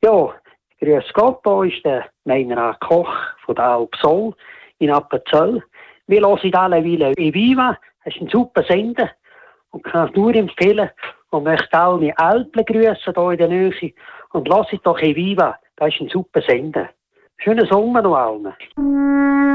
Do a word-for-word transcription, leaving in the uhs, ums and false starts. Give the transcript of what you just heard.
Ja, grüß Gott, da ist der Meinrad Koch von der Alpsol in Appenzell. Wir hören alle Weile Eviva, das ist ein super Sender und kann es nur empfehlen und möchte alle Alpen grüßen hier in der Nähe und lasst doch Eviva, das ist ein super Sender. Schönen Sommer noch allen.